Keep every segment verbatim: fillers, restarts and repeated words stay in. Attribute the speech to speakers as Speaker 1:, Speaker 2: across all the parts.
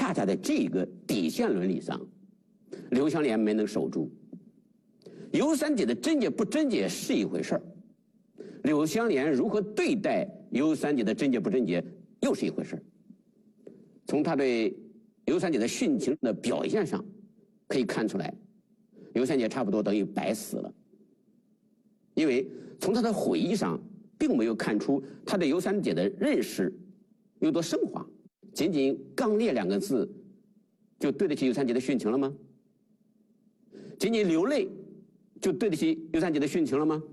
Speaker 1: 恰恰在这个底线伦理上，刘香莲没能守住。尤三姐的贞洁不贞洁是一回事儿，柳香莲如何对待尤三姐的贞洁不贞洁又是一回事儿。从她对尤三姐的殉情的表现上可以看出来，尤三姐差不多等于白死了，因为从她的回忆上并没有看出她对尤三姐的认识有多升华，仅仅刚烈两个字就对得起尤三姐的殉情了吗？仅仅流泪就对得起尤三姐的殉情了吗？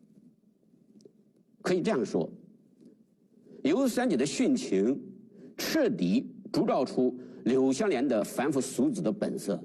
Speaker 1: 可以这样说，尤三姐的殉情彻底铸造出柳香莲的凡夫俗子的本色。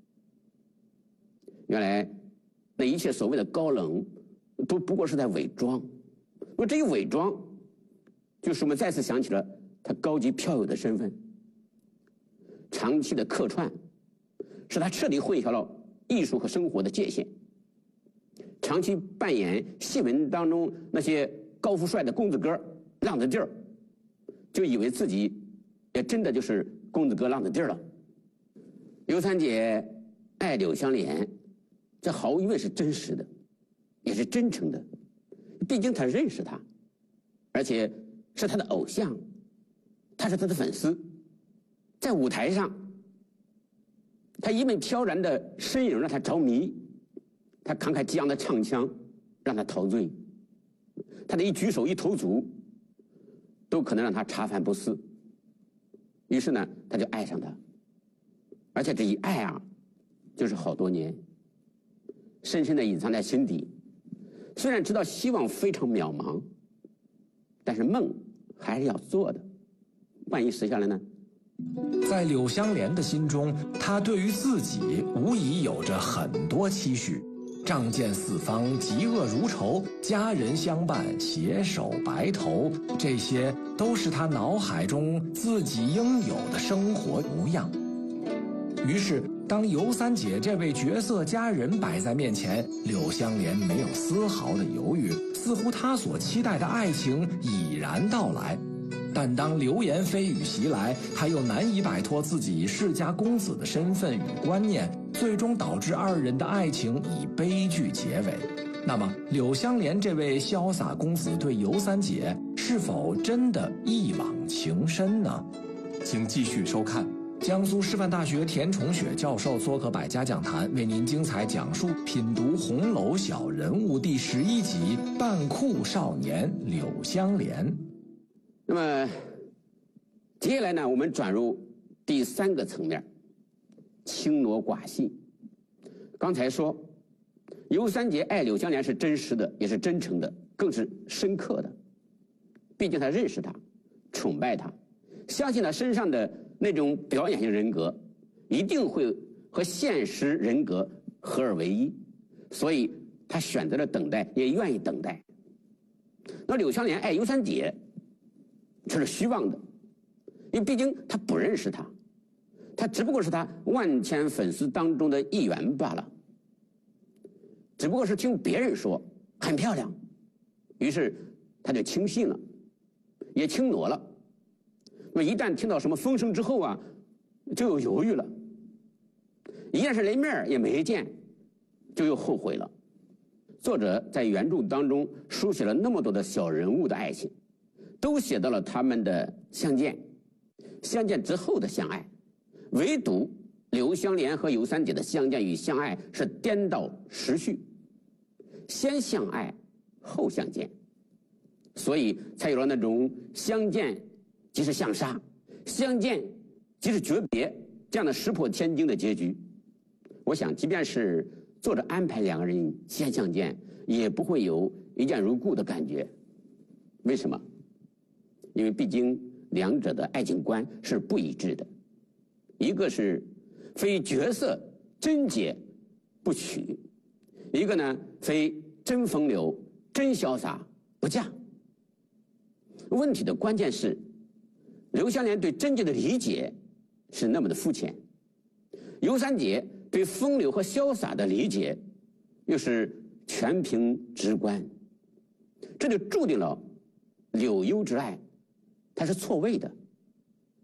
Speaker 1: 原来那一切所谓的高冷都不过是在伪装，那这一伪装就使我们再次想起了他高级票友的身份。长期的客串使他彻底混淆了艺术和生活的界限，长期扮演戏文当中那些高富帅的公子哥浪子弟儿，就以为自己也真的就是公子哥浪子弟儿了。尤三姐爱柳香莲，这毫无疑问是真实的，也是真诚的，毕竟他认识他，而且是他的偶像，他是他的粉丝。在舞台上，他一面飘然的身影让他着迷，他慷慨激昂的唱腔让他陶醉，他的一举手一投足都可能让他茶饭不思。于是呢，他就爱上他，而且这一爱啊就是好多年，深深的隐藏在心底。虽然知道希望非常渺茫，但是梦还是要做的，万一实现了呢？
Speaker 2: 在柳香莲的心中，她对于自己无疑有着很多期许。仗剑四方，嫉恶如仇，家人相伴，携手白头，这些都是她脑海中自己应有的生活模样。于是当尤三姐这位绝色佳人摆在面前，柳香莲没有丝毫的犹豫，似乎她所期待的爱情已然到来。但当流言蜚语袭来，他又难以摆脱自己世家公子的身份与观念，最终导致二人的爱情以悲剧结尾。那么柳香莲这位潇洒公子对尤三姐是否真的一往情深呢？请继续收看江苏师范大学田崇雪教授做客百家讲坛，为您精彩讲述品读红楼小人物第十一集《半酷少年柳香莲》。
Speaker 1: 那么接下来呢，我们转入第三个层面，轻挪寡信。刚才说尤三姐爱柳香莲是真实的，也是真诚的，更是深刻的。毕竟她认识她，崇拜她，相信她身上的那种表演型人格一定会和现实人格合二为一，所以她选择了等待，也愿意等待。那柳香莲爱尤三姐这是虚妄的，因为毕竟他不认识他，他只不过是他万千粉丝当中的一员罢了，只不过是听别人说很漂亮，于是他就轻信了，也轻挪了。那么一旦听到什么风声之后啊，就有犹豫了，一旦是连面也没见，就又后悔了。作者在原著当中书写了那么多的小人物的爱情，都写到了他们的相见，相见之后的相爱，唯独柳香莲和尤三姐的相见与相爱是颠倒时序，先相爱后相见，所以才有了那种相见即是相杀，相见即是诀别这样的石破天惊的结局。我想即便是作者安排两个人先相见，也不会有一见如故的感觉。为什么？因为毕竟两者的爱情观是不一致的，一个是非绝色贞洁不娶，一个呢非真风流真潇洒不嫁。问题的关键是刘香莲对贞洁的理解是那么的肤浅，尤三姐对风流和潇洒的理解又是全凭直观，这就注定了柳幽之爱它是错位的。